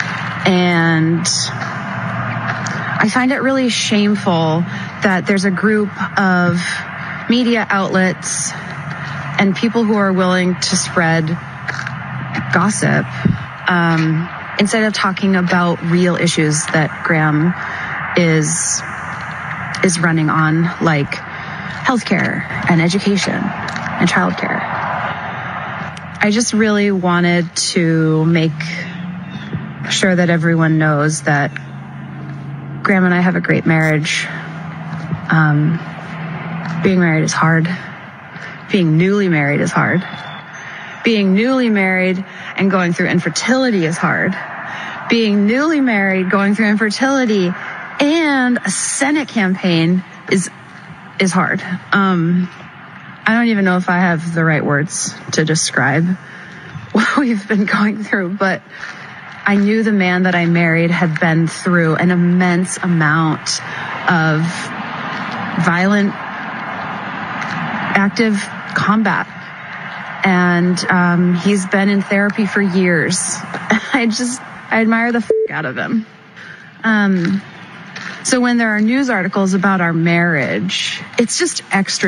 and I find it really shameful that there's a group of media outlets and people who are willing to spread gossip um, instead of talking about real issues that Graham is is running on, like healthcare and education and childcare. I just really wanted to make sure that everyone knows that Graham and I have a great marriage. Um, being married is hard. Being newly married is hard. Being newly married and going through infertility is hard. Being newly married, going through infertility, and a Senate campaign is is hard. Um, I don't even know if I have the right words to describe what we've been going through, but I knew the man that I married had been through an immense amount of violent, active combat. And um, he's been in therapy for years. I just, I admire the f*** out of him. Um, So when there are news articles about our marriage, it's just extra.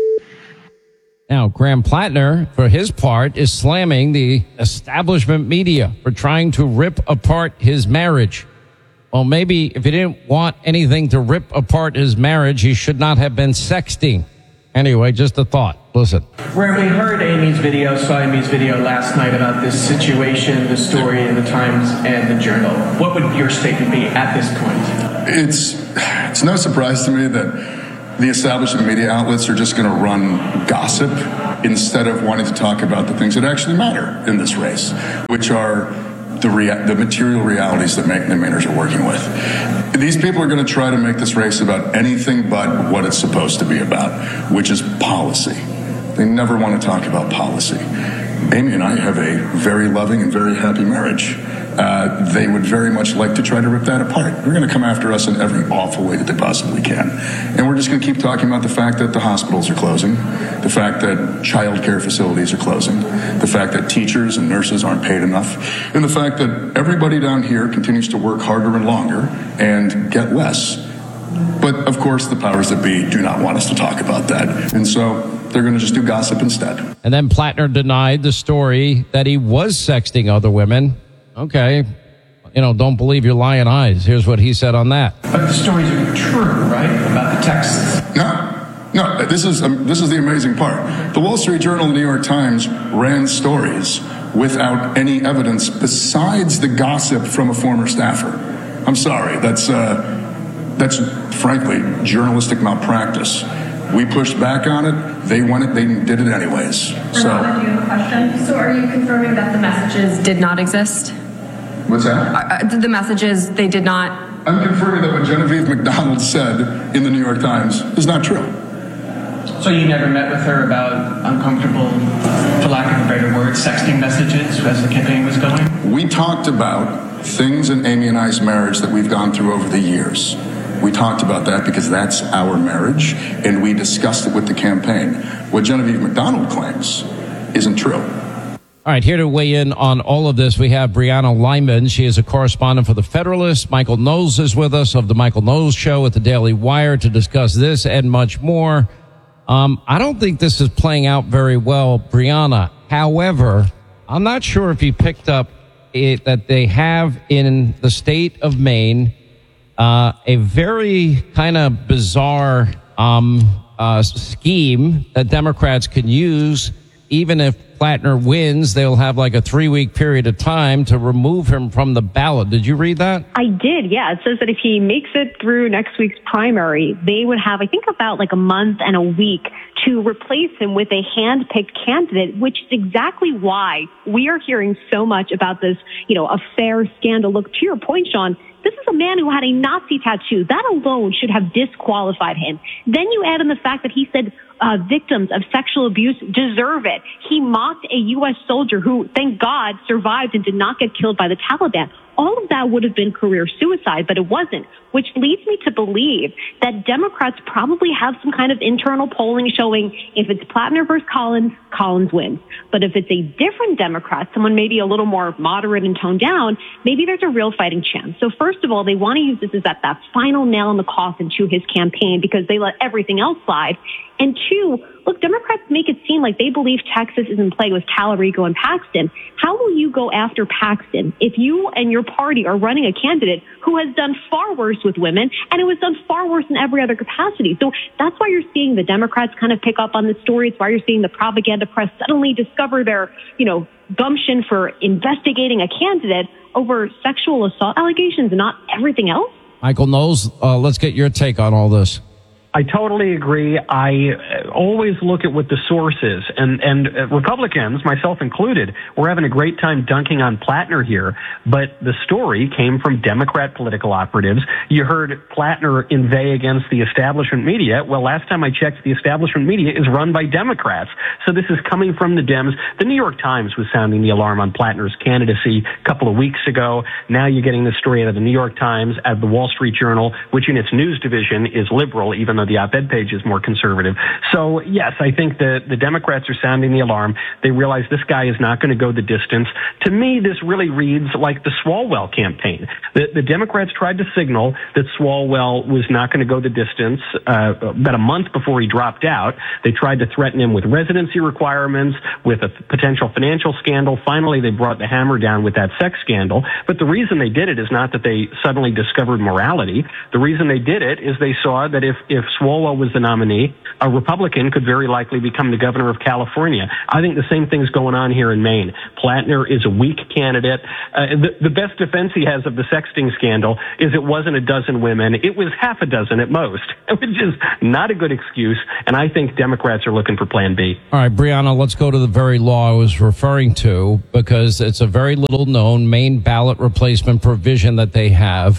Now, Graham Plattner, for his part, is slamming the establishment media for trying to rip apart his marriage. Well, maybe if he didn't want anything to rip apart his marriage, he should not have been sexting. Anyway, just a thought. Listen. Graham, we heard Amy's video, saw Amy's video last night about this situation, the story in the Times and the Journal. What would your statement be at this point? It's, it's no surprise to me that the establishment media outlets are just going to run gossip instead of wanting to talk about the things that actually matter in this race, which are the rea- the material realities that Megan and Maynard are working with. These people are going to try to make this race about anything but what it's supposed to be about, which is policy. They never want to talk about policy. Amy and I have a very loving and very happy marriage. Uh, they would very much like to try to rip that apart. They're going to come after us in every awful way that they possibly can. And we're just going to keep talking about the fact that the hospitals are closing, the fact that child care facilities are closing, the fact that teachers and nurses aren't paid enough, and the fact that everybody down here continues to work harder and longer and get less. But, of course, the powers that be do not want us to talk about that. And so they're going to just do gossip instead. And then Plattner denied the story that he was sexting other women. Okay, you know, don't believe your lying eyes. Here's what he said on that. But the stories are true, right, about the texts? No, no, this is, um, this is the amazing part. The Wall Street Journal and the New York Times ran stories without any evidence besides the gossip from a former staffer. I'm sorry, that's, uh, that's frankly journalistic malpractice. We pushed back on it. They won it. They did it anyways. So, do you have a question? So are you confirming that the messages did not exist? What's that? Uh, the messages, they did not. I'm confirming that what Genevieve McDonald said in the New York Times is not true. So you never met with her about uncomfortable, for lack of a better word, sexting messages as the campaign was going? We talked about things in Amy and I's marriage that we've gone through over the years. We talked about that because that's our marriage, and we discussed it with the campaign. What Genevieve McDonald claims isn't true. All right, here to weigh in on all of this, we have Brianna Lyman. She is a correspondent for The Federalist. Michael Knowles is with us of The Michael Knowles Show at The Daily Wire to discuss this and much more. Um, I don't think this is playing out very well, Brianna. However, I'm not sure if you picked up it, that they have in the state of Maine uh, a very kind of bizarre um, uh, scheme that Democrats can use. Even if Plattner wins, they'll have like a three-week period of time to remove him from the ballot. Did you read that? I did, yeah. It says that if he makes it through next week's primary, they would have, I think, about like a month and a week to replace him with a hand-picked candidate, which is exactly why we are hearing so much about this, you know, affair scandal. Look, to your point, Sean, this is a man who had a Nazi tattoo. That alone should have disqualified him. Then you add in the fact that he said uh, victims of sexual abuse deserve it. He mocked a U S soldier who, thank God, survived and did not get killed by the Taliban. All of that would have been career suicide, but it wasn't, which leads me to believe that Democrats probably have some kind of internal polling showing if it's Plattner versus Collins, Collins wins. But if it's a different Democrat, someone maybe a little more moderate and toned down, maybe there's a real fighting chance. So first of all, they want to use this as that, that final nail in the coffin to his campaign because they let everything else slide. And two, look, Democrats make it seem like they believe Texas is in play with Talarico and Paxton. How will you go after Paxton if you and your party are running a candidate who has done far worse with women and who has done far worse in every other capacity? So that's why you're seeing the Democrats kind of pick up on this story. It's why you're seeing the propaganda press suddenly discover their, you know, gumption for investigating a candidate over sexual assault allegations and not everything else. Michael Knowles, uh, let's get your take on all this. I totally agree. I always look at what the source is. And, and Republicans, myself included, we're having a great time dunking on Plattner here. But the story came from Democrat political operatives. You heard Plattner inveigh against the establishment media. Well, last time I checked, the establishment media is run by Democrats. So this is coming from the Dems. The New York Times was sounding the alarm on Plattner's candidacy a couple of weeks ago. Now you're getting this story out of the New York Times, out of the Wall Street Journal, which in its news division is liberal, even though the op-ed page is more conservative. So, yes, I think the, the Democrats are sounding the alarm. They realize this guy is not going to go the distance. To me, this really reads like the Swalwell campaign. The, the Democrats tried to signal that Swalwell was not going to go the distance uh, about a month before he dropped out. They tried to threaten him with residency requirements, with a potential financial scandal. Finally, they brought the hammer down with that sex scandal. But the reason they did it is not that they suddenly discovered morality. The reason they did it is they saw that if, if Swalwell was the nominee, a Republican could very likely become the governor of California. I think the same thing's going on here in Maine. Plattner is a weak candidate. Uh, the, the best defense he has of the sexting scandal is it wasn't a dozen women. It was half a dozen at most, which is not a good excuse. And I think Democrats are looking for Plan B. All right, Brianna, let's go to the very law I was referring to, because it's a very little known Maine ballot replacement provision that they have.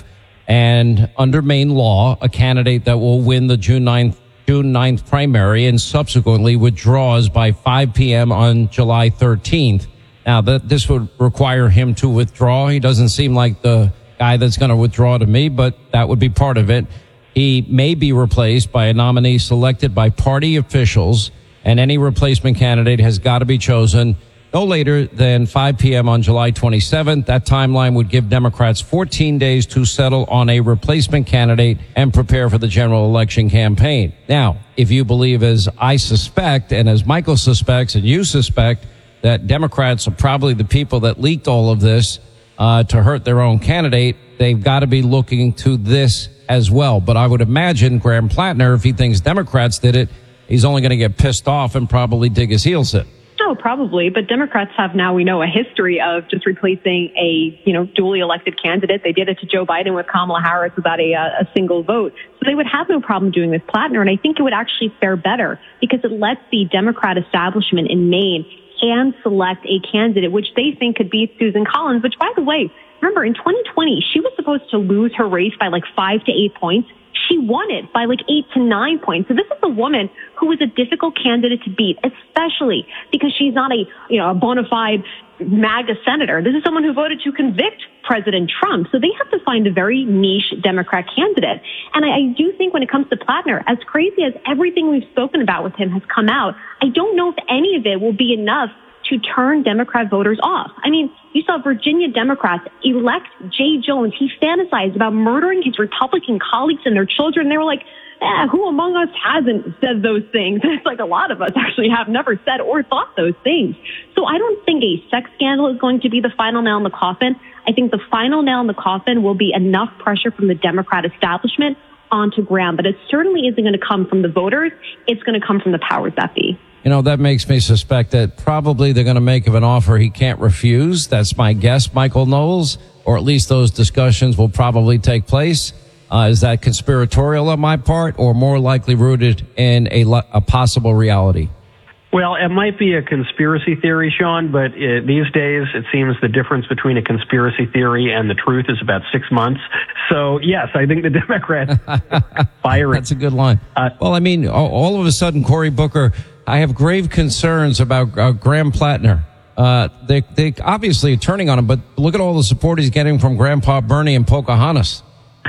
And under Maine law, a candidate that will win the June ninth, June ninth primary and subsequently withdraws by five p.m. on July thirteenth. Now, that this would require him to withdraw. He doesn't seem like the guy that's going to withdraw to me, but that would be part of it. He may be replaced by a nominee selected by party officials, and any replacement candidate has got to be chosen no later than five p.m. on July twenty-seventh. That timeline would give Democrats fourteen days to settle on a replacement candidate and prepare for the general election campaign. Now, if you believe, as I suspect, and as Michael suspects, and you suspect, that Democrats are probably the people that leaked all of this uh, to hurt their own candidate, they've got to be looking to this as well. But I would imagine Graham Plattner, if he thinks Democrats did it, he's only going to get pissed off and probably dig his heels in. No, probably. But Democrats have now, we know, a history of just replacing a, you know, duly elected candidate. They did it to Joe Biden with Kamala Harris without a, a single vote. So they would have no problem doing this Plattner. And I think it would actually fare better because it lets the Democrat establishment in Maine hand select a candidate, which they think could beat Susan Collins, which, by the way, remember, in twenty twenty, she was supposed to lose her race by like five to eight points. She won it by like eight to nine points. So this is a woman who was a difficult candidate to beat, especially because she's not a, you know, a bona fide MAGA senator. This is someone who voted to convict President Trump. So they have to find a very niche Democrat candidate. And I, I do think when it comes to Plattner, as crazy as everything we've spoken about with him has come out, I don't know if any of it will be enough to turn Democrat voters off. I mean, you saw Virginia Democrats elect Jay Jones. He fantasized about murdering his Republican colleagues and their children. They were like, eh, who among us hasn't said those things? It's like a lot of us actually have never said or thought those things. So I don't think a sex scandal is going to be the final nail in the coffin. I think the final nail in the coffin will be enough pressure from the Democrat establishment onto Graham. But it certainly isn't going to come from the voters. It's going to come from the powers that be. You know, that makes me suspect that probably they're going to make him an offer he can't refuse. That's my guess, Michael Knowles, or at least those discussions will probably take place. Uh, is that conspiratorial on my part or more likely rooted in a, a possible reality? Well, it might be a conspiracy theory, Sean, but it, these days it seems the difference between a conspiracy theory and the truth is about six months. So, yes, I think the Democrats fire it. That's a good line. Uh, well, I mean, all, all of a sudden, Cory Booker, I have grave concerns about uh, Graham Plattner. Uh, they, they obviously are turning on him, but look at all the support he's getting from Grandpa Bernie and Pocahontas.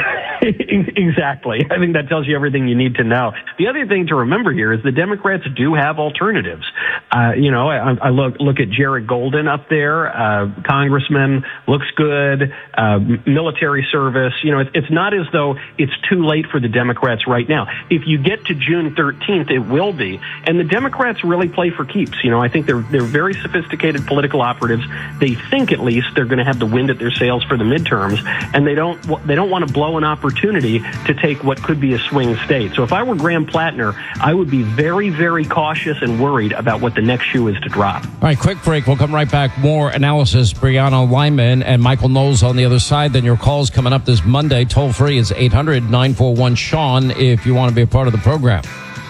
Exactly. I think that tells you everything you need to know. The other thing to remember here is the Democrats do have alternatives. Uh, you know, I, I look look at Jared Golden up there, uh, congressman, looks good, uh, military service. You know, it, it's not as though it's too late for the Democrats right now. If you get to June thirteenth, it will be. And the Democrats really play for keeps. You know, I think they're they're very sophisticated political operatives. They think at least they're going to have the wind at their sails for the midterms, and they don't they don't want to blow an opportunity to take what could be a swing state. So if I were Graham Plattner, I would be very, very cautious and worried about what the next shoe is to drop. All right, quick break. We'll come right back. More analysis. Brianna Lyman and Michael Knowles on the other side. Then your calls coming up this Monday. Toll free is eight hundred nine four one Sean if you want to be a part of the program.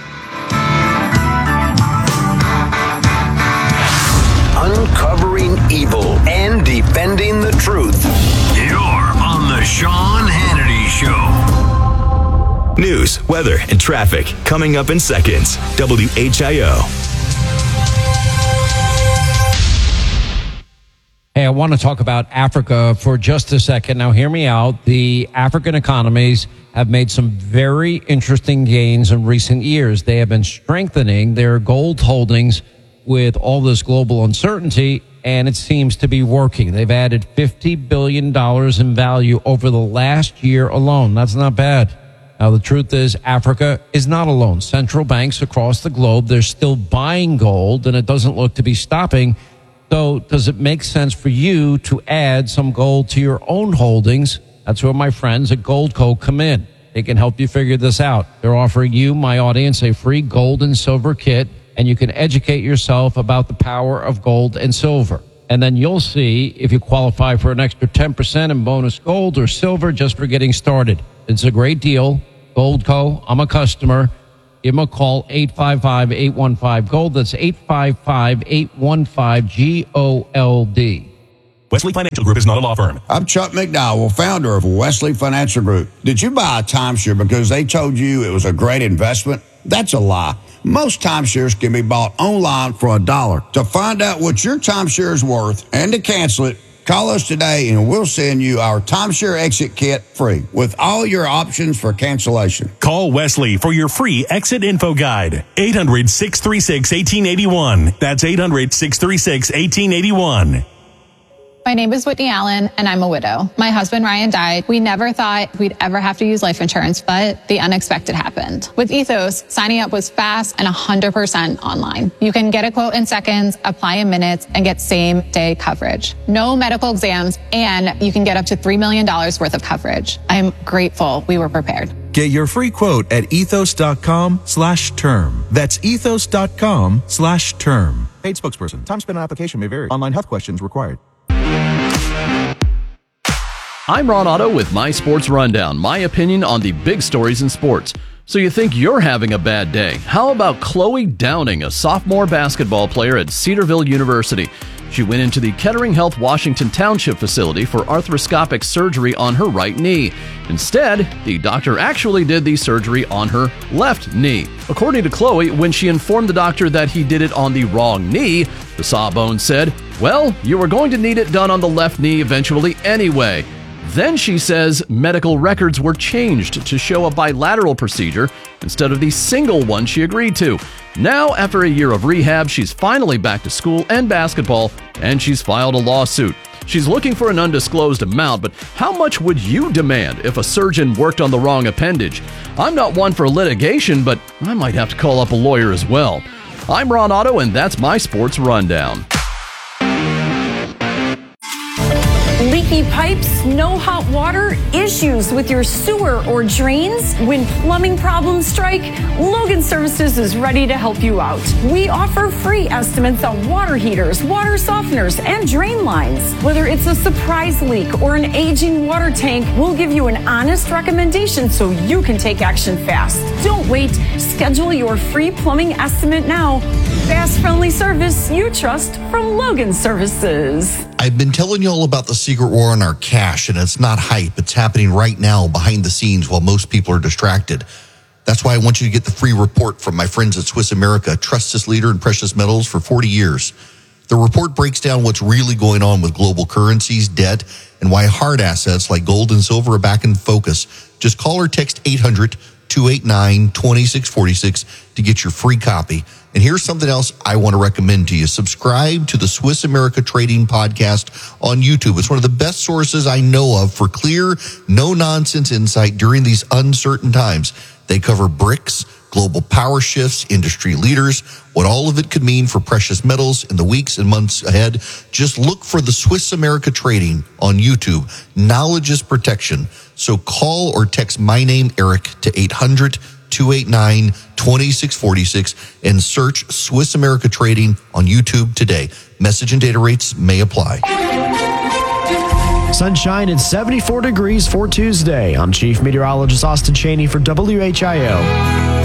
Uncovering evil and defending the truth. You're on the Sean Hannity Show. News, weather, and traffic coming up in seconds. W H I O. Hey, I want to talk about Africa for just a second. Now, hear me out. The African economies have made some very interesting gains in recent years. They have been strengthening their gold holdings with all this global uncertainty, and it seems to be working. They've added fifty billion dollars in value over the last year alone. That's not bad. Now, the truth is, Africa is not alone. Central banks across the globe, they're still buying gold, and it doesn't look to be stopping. So does it make sense for you to add some gold to your own holdings? That's where my friends at Goldco come in. They can help you figure this out. They're offering you, my audience, a free gold and silver kit, and you can educate yourself about the power of gold and silver. And then you'll see if you qualify for an extra ten percent in bonus gold or silver just for getting started. It's a great deal. Goldco, I'm a customer. Give them a call, eight five five, eight one five, GOLD. That's eight five five, eight one five, G O L D. Wesley Financial Group is not a law firm. I'm Chuck McDowell, founder of Wesley Financial Group. Did you buy a timeshare because they told you it was a great investment? That's a lie. Most timeshares can be bought online for a dollar. To find out what your timeshare is worth and to cancel it, call us today and we'll send you our timeshare exit kit free with all your options for cancellation. Call Wesley for your free exit info guide. eight hundred, six three six, one eight eight one. That's eight hundred, six three six, one eight eight one. My name is Whitney Allen, and I'm a widow. My husband, Ryan, died. We never thought we'd ever have to use life insurance, but the unexpected happened. With Ethos, signing up was fast and one hundred percent online. You can get a quote in seconds, apply in minutes, and get same-day coverage. No medical exams, and you can get up to three million dollars worth of coverage. I'm grateful we were prepared. Get your free quote at ethos.com slash term. That's ethos.com slash term. Paid spokesperson. Time spent on application may vary. Online health questions required. I'm Ron Otto with My Sports Rundown, my opinion on the big stories in sports. So you think you're having a bad day? How about Chloe Downing, a sophomore basketball player at Cedarville University? She went into the Kettering Health Washington Township facility for arthroscopic surgery on her right knee. Instead, the doctor actually did the surgery on her left knee. According to Chloe, when she informed the doctor that he did it on the wrong knee, the sawbones said, "Well, you were going to need it done on the left knee eventually anyway." Then she says medical records were changed to show a bilateral procedure instead of the single one she agreed to. Now, after a year of rehab, she's finally back to school and basketball, and she's filed a lawsuit. She's looking for an undisclosed amount, but how much would you demand if a surgeon worked on the wrong appendage? I'm not one for litigation, but I might have to call up a lawyer as well. I'm Ron Otto, and that's my Sports Rundown. Leaky pipes, no hot water, issues with your sewer or drains? When plumbing problems strike, Logan Services is ready to help you out. We offer free estimates on water heaters, water softeners, and drain lines. Whether it's a surprise leak or an aging water tank, we'll give you an honest recommendation so you can take action fast. Don't wait. Schedule your free plumbing estimate now. Fast, friendly service you trust from Logan Services. I've been telling you all about the secret war on our cash, and it's not hype. It's happening right now behind the scenes while most people are distracted. That's why I want you to get the free report from my friends at Swiss America, trusted leader in precious metals for forty years. The report breaks down what's really going on with global currencies, debt, and why hard assets like gold and silver are back in focus. Just call or text eight hundred, two eight nine, two six four six to get your free copy. And here's something else I want to recommend to you. Subscribe to the Swiss America Trading Podcast on YouTube. It's one of the best sources I know of for clear, no-nonsense insight during these uncertain times. They cover BRICS, global power shifts, industry leaders, what all of it could mean for precious metals in the weeks and months ahead. Just look for the Swiss America Trading on YouTube. Knowledge is protection. So call or text my name, Eric, to eight hundred, two eight nine, two six four six and search Swiss America Trading on YouTube today. Message and data rates may apply. Sunshine and seventy-four degrees for Tuesday. I'm Chief Meteorologist Austin Cheney for W H I O.